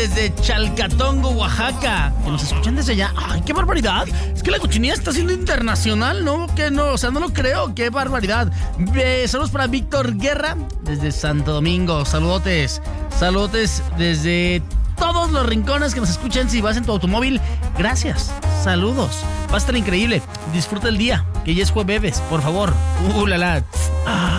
desde Chalcatongo, Oaxaca, que nos escuchan desde allá. ¡Ay, qué barbaridad! Es que la cochinilla está siendo internacional, ¿no? Que no, o sea, no lo creo. ¡Qué barbaridad! Saludos para Víctor Guerra, desde Santo Domingo. Saludotes. Saludotes desde todos los rincones que nos escuchan. Si vas en tu automóvil, gracias. Saludos. Va a estar increíble. Disfruta el día, que ya es jueves, por favor. La.